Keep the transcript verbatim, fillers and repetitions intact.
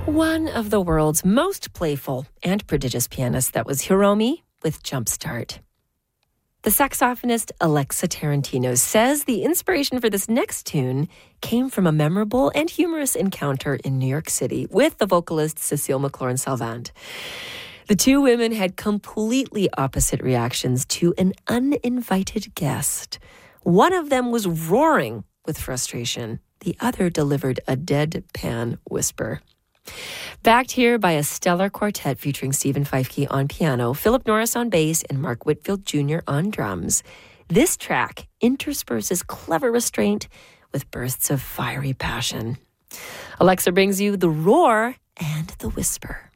One of the world's most playful and prodigious pianists, that was Hiromi with Jumpstart. The saxophonist Alexa Tarantino says the inspiration for this next tune came from a memorable and humorous encounter in New York City with the vocalist Cécile McLorin-Salvant. The two women had completely opposite reactions to an uninvited guest. One of them was roaring with frustration. The other delivered a deadpan whisper. Backed here by a stellar quartet featuring Stephen Feifke on piano, Philip Norris on bass, and Mark Whitfield Junior on drums, this track intersperses clever restraint with bursts of fiery passion. Alexa brings you the roar and the whisper.